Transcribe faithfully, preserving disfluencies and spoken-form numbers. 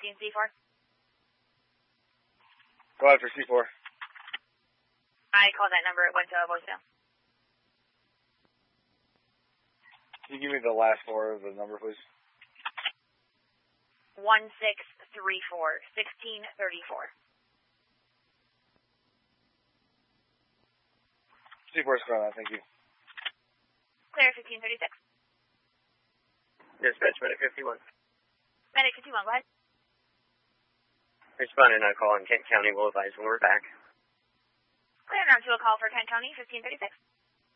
fifteen C four. Go ahead for C four. I called that number. It went to a voicemail. Can you give me the last four of the number, please? one six three four, sixteen thirty-four. C four is clear, thank you. Clear, fifteen thirty-six. Dispatch, Medic fifty-one. Medic fifty-one, go ahead. Responding on call in Kent County. We'll advise when we're back. Clear, now to a call for Kent County, fifteen thirty-six.